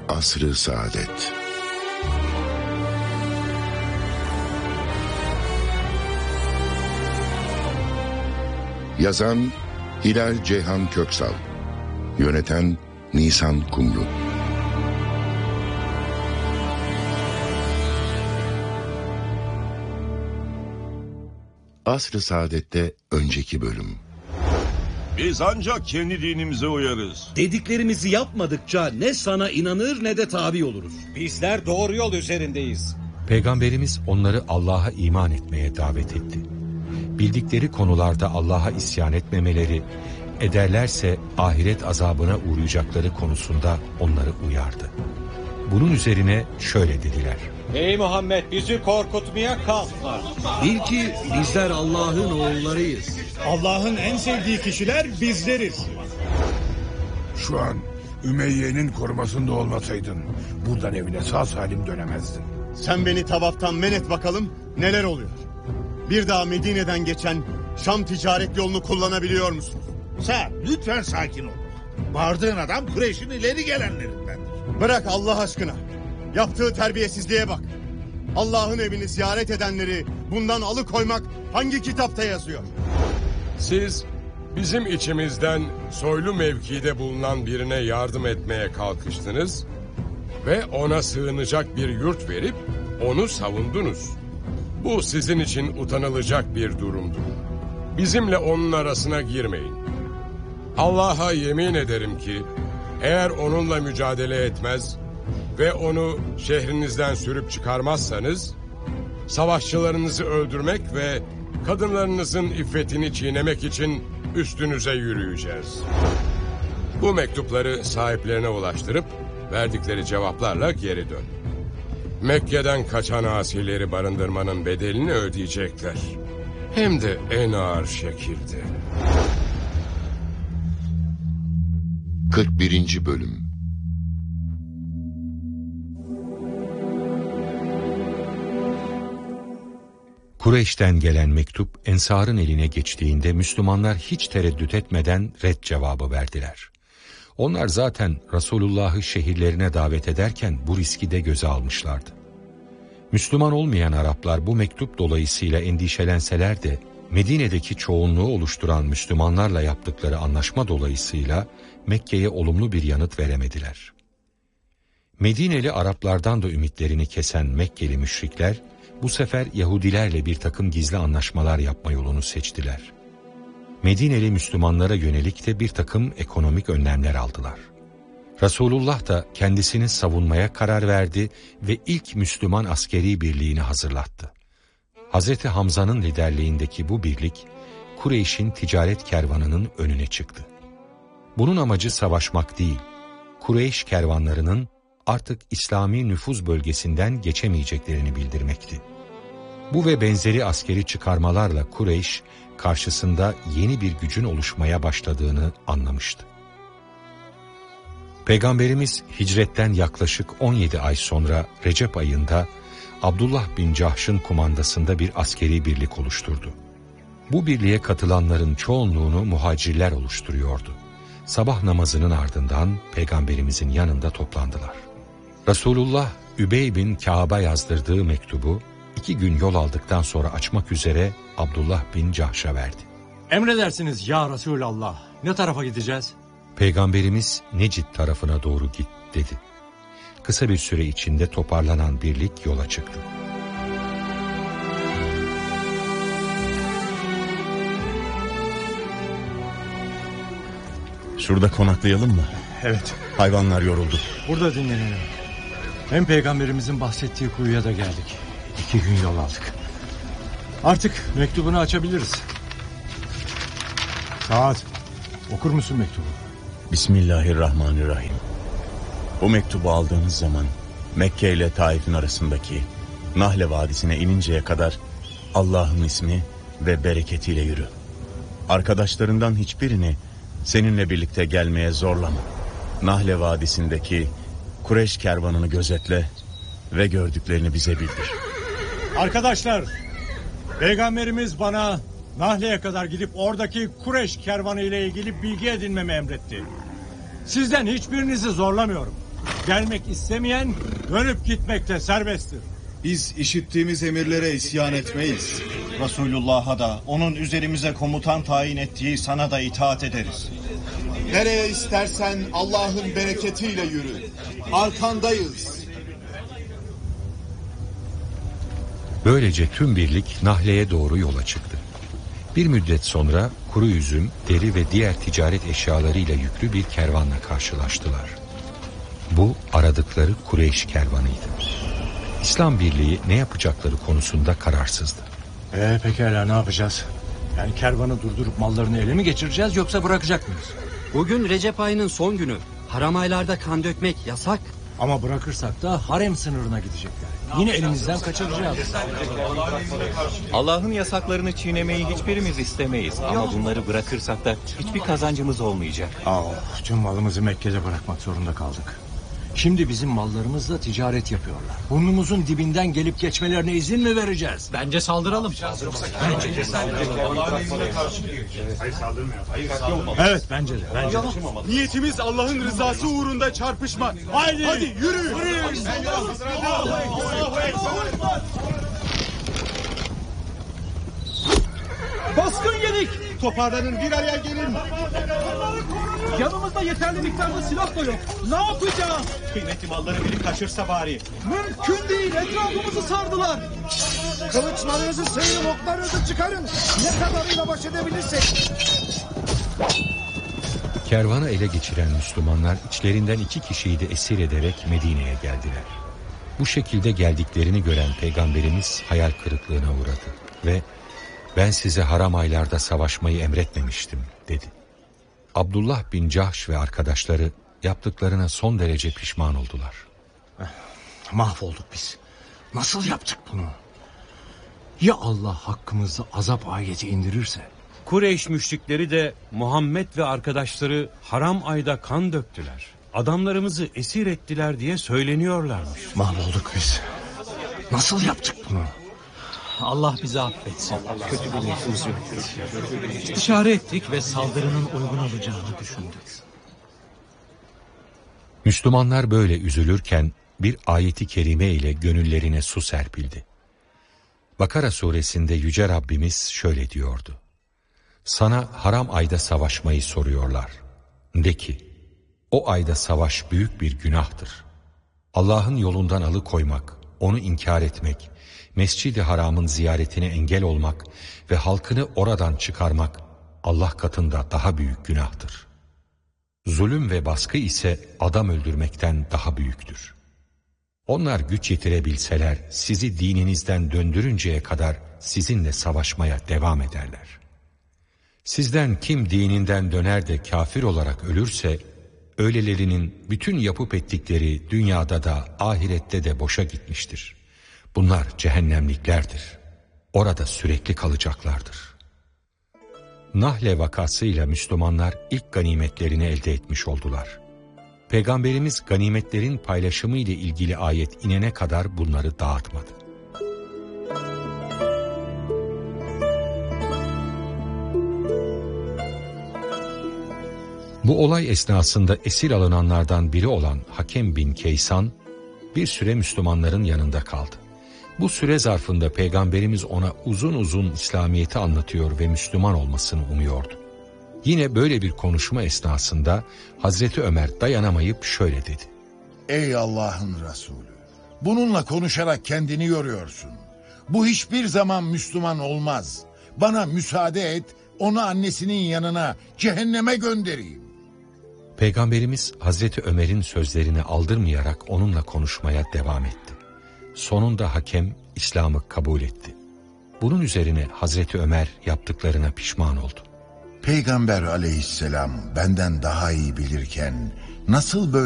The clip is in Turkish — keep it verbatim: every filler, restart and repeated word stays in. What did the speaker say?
Asr-ı Saadet. Yazan Hilal Ceyhan Köksal, yöneten Nisan Kumru. Asr-ı Saadet'te önceki bölüm. Biz ancak kendi dinimize uyarız. Dediklerimizi yapmadıkça ne sana inanır ne de tabi oluruz. Bizler doğru yol üzerindeyiz. Peygamberimiz onları Allah'a iman etmeye davet etti. Bildikleri konularda Allah'a isyan etmemeleri, ederlerse ahiret azabına uğrayacakları konusunda onları uyardı. Bunun üzerine şöyle dediler: Ey Muhammed, bizi korkutmaya kalkma. Bil ki bizler Allah'ın oğullarıyız. Allah'ın en sevdiği kişiler bizleriz. Şu an Ümeyye'nin korumasında olmasaydın buradan evine sağ salim dönemezdin. Sen beni tavaftan men et bakalım, neler oluyor? Bir daha Medine'den geçen Şam ticaret yolunu kullanabiliyor musun? Sen lütfen sakin ol. Bağırdığın adam Kureyş'in ileri gelenlerindendir. Bırak Allah aşkına. Yaptığı terbiyesizliğe bak. Allah'ın evini ziyaret edenleri bundan alıkoymak hangi kitapta yazıyor? Siz bizim içimizden soylu mevkide bulunan birine yardım etmeye kalkıştınız ve ona sığınacak bir yurt verip onu savundunuz. Bu sizin için utanılacak bir durumdur. Bizimle onun arasına girmeyin. Allah'a yemin ederim ki eğer onunla mücadele etmez ve onu şehrinizden sürüp çıkarmazsanız savaşçılarınızı öldürmek ve kadınlarınızın iffetini çiğnemek için üstünüze yürüyeceğiz. Bu mektupları sahiplerine ulaştırıp verdikleri cevaplarla geri dön. Mekke'den kaçan asileri barındırmanın bedelini ödeyecekler. Hem de en ağır şekilde. kırk birinci Bölüm. Kureyş'ten gelen mektup Ensar'ın eline geçtiğinde Müslümanlar hiç tereddüt etmeden red cevabı verdiler. Onlar zaten Resulullah'ı şehirlerine davet ederken bu riski de göze almışlardı. Müslüman olmayan Araplar bu mektup dolayısıyla endişelenseler de Medine'deki çoğunluğu oluşturan Müslümanlarla yaptıkları anlaşma dolayısıyla Mekke'ye olumlu bir yanıt veremediler. Medineli Araplardan da ümitlerini kesen Mekkeli müşrikler bu sefer Yahudilerle bir takım gizli anlaşmalar yapma yolunu seçtiler. Medineli Müslümanlara yönelik de bir takım ekonomik önlemler aldılar. Resulullah da kendisini savunmaya karar verdi ve ilk Müslüman askeri birliğini hazırlattı. Hazreti Hamza'nın liderliğindeki bu birlik, Kureyş'in ticaret kervanının önüne çıktı. Bunun amacı savaşmak değil, Kureyş kervanlarının artık İslami nüfuz bölgesinden geçemeyeceklerini bildirmekti. Bu ve benzeri askeri çıkarmalarla Kureyş, karşısında yeni bir gücün oluşmaya başladığını anlamıştı. Peygamberimiz hicretten yaklaşık on yedi ay sonra Recep ayında Abdullah bin Cahş'ın kumandasında bir askeri birlik oluşturdu. Bu birliğe katılanların çoğunluğunu muhacirler oluşturuyordu. Sabah namazının ardından Peygamberimizin yanında toplandılar. Resulullah, Übey bin Kâb'a yazdırdığı mektubu iki gün yol aldıktan sonra açmak üzere Abdullah bin Cahş'a verdi. Emredersiniz ya Resulallah. Ne tarafa gideceğiz? Peygamberimiz Necid tarafına doğru git dedi. Kısa bir süre içinde toparlanan birlik yola çıktı. Şurada konaklayalım mı? Evet. Hayvanlar yoruldu. Burada dinlenelim. Hem peygamberimizin bahsettiği kuyuya da geldik. İki gün yol aldık. Artık mektubunu açabiliriz. Saat, okur musun mektubu? Bismillahirrahmanirrahim. Bu mektubu aldığınız zaman Mekke ile Taif'in arasındaki Nahle Vadisi'ne ininceye kadar Allah'ın ismi ve bereketiyle yürü. Arkadaşlarından hiçbirini seninle birlikte gelmeye zorlama. Nahle Vadisi'ndeki Kureyş kervanını gözetle ve gördüklerini bize bildir. Arkadaşlar, Peygamberimiz bana Nahle'ye kadar gidip oradaki Kureyş kervanı ile ilgili bilgi edinmemi emretti. Sizden hiçbirinizi zorlamıyorum. Gelmek istemeyen dönüp gitmekte serbesttir. Biz işittiğimiz emirlere isyan etmeyiz. Resulullah'a da onun üzerimize komutan tayin ettiği sana da itaat ederiz. Nereye istersen Allah'ın bereketiyle yürü. Arkandayız. Böylece tüm birlik Nahle'ye doğru yola çıktı. Bir müddet sonra kuru üzüm, deri ve diğer ticaret eşyalarıyla yüklü bir kervanla karşılaştılar. Bu aradıkları Kureyş kervanıydı. İslam Birliği ne yapacakları konusunda kararsızdı. Ee, pekala ne yapacağız? Yani kervanı durdurup mallarını ele mi geçireceğiz yoksa bırakacak mıyız? Bugün Recep ayının son günü. Haram aylarda kan dökmek yasak. Ama bırakırsak da harem sınırına gidecekler. Yine elimizden kaçıracağız. Allah'ın yasaklarını çiğnemeyi hiçbirimiz istemeyiz. Ama bunları bırakırsak da hiçbir kazancımız olmayacak. Oh, tüm malımızı Mekke'de bırakmak zorunda kaldık. Şimdi bizim mallarımızla ticaret yapıyorlar. Burnumuzun dibinden gelip geçmelerine izin mi vereceğiz? Bence saldıralım. Bence Evet bence de. Bence de. Niyetimiz Allah'ın rızası uğrunda çarpışmak. Haydi, Hadi yürü. yürü. Baskın yedik. Toparlanın, bir araya gelin. Yanımızda yeterli miktarda silah da yok. Ne yapacağız? Kıymetli malları biri kaçırsa bari. Mümkün değil. Etrafımızı sardılar. Kılıçlarınızı sıyırın, oklarınızı çıkarın. Ne kadarıyla baş edebilirsek. Kervanı ele geçiren Müslümanlar içlerinden iki kişiyi de esir ederek Medine'ye geldiler. Bu şekilde geldiklerini gören Peygamberimiz hayal kırıklığına uğradı ve "Ben size haram aylarda savaşmayı emretmemiştim" dedi. Abdullah bin Cahş ve arkadaşları yaptıklarına son derece pişman oldular. Mahvolduk biz. Nasıl yaptık bunu? Ya Allah hakkımızda azap ayeti indirirse? Kureyş müşrikleri de Muhammed ve arkadaşları haram ayda kan döktüler. Adamlarımızı esir ettiler diye söyleniyorlarmış. Mahvolduk biz. Nasıl yaptık bunu? Allah bizi affetsin. Kötü bir niyetimiz yok. İstişare ettik ve saldırının uygun olacağını düşündük. Müslümanlar böyle üzülürken bir ayeti kerime ile gönüllerine su serpildi. Bakara suresinde Yüce Rabbimiz şöyle diyordu: "Sana haram ayda savaşmayı soruyorlar. De ki, o ayda savaş büyük bir günahtır. Allah'ın yolundan alıkoymak, onu inkar etmek, Mescid-i Haram'ın ziyaretine engel olmak ve halkını oradan çıkarmak Allah katında daha büyük günahtır. Zulüm ve baskı ise adam öldürmekten daha büyüktür. Onlar güç yetirebilseler sizi dininizden döndürünceye kadar sizinle savaşmaya devam ederler. Sizden kim dininden döner de kafir olarak ölürse, öylelerinin bütün yapıp ettikleri dünyada da ahirette de boşa gitmiştir. Bunlar cehennemliklerdir. Orada sürekli kalacaklardır." Nahle vakasıyla Müslümanlar ilk ganimetlerini elde etmiş oldular. Peygamberimiz ganimetlerin paylaşımı ile ilgili ayet inene kadar bunları dağıtmadı. Bu olay esnasında esir alınanlardan biri olan Hakem bin Keysan bir süre Müslümanların yanında kaldı. Bu süre zarfında Peygamberimiz ona uzun uzun İslamiyet'i anlatıyor ve Müslüman olmasını umuyordu. Yine böyle bir konuşma esnasında Hazreti Ömer dayanamayıp şöyle dedi: "Ey Allah'ın Resulü, bununla konuşarak kendini yoruyorsun. Bu hiçbir zaman Müslüman olmaz. Bana müsaade et, onu annesinin yanına, cehenneme göndereyim." Peygamberimiz Hazreti Ömer'in sözlerini aldırmayarak onunla konuşmaya devam etti. Sonunda hakem İslam'ı kabul etti. Bunun üzerine Hazreti Ömer yaptıklarına pişman oldu. Peygamber aleyhisselam benden daha iyi bilirken nasıl böyle